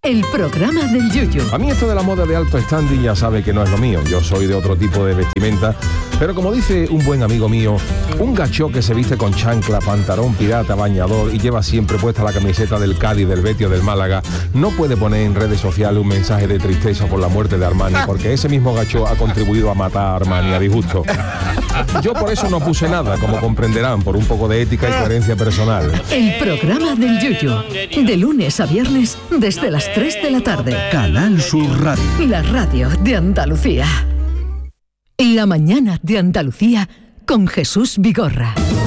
El programa del Yuyu. A mí esto de la moda de alto standing ya sabe que no es lo mío. Yo soy de otro tipo de vestimenta. Pero como dice un buen amigo mío, un gachó que se viste con chancla, pantalón pirata, bañador y lleva siempre puesta la camiseta del Cádiz, del Betis o del Málaga, no puede poner en redes sociales un mensaje de tristeza por la muerte de Armani, porque ese mismo gachó ha contribuido a matar a Armani a disgusto. Yo por eso no puse nada, como comprenderán, por un poco de ética y coherencia personal. El programa del Yuyu. De lunes a viernes desde las 3 de la tarde. Canal Sur Radio. La radio de Andalucía. La mañana de Andalucía con Jesús Vigorra.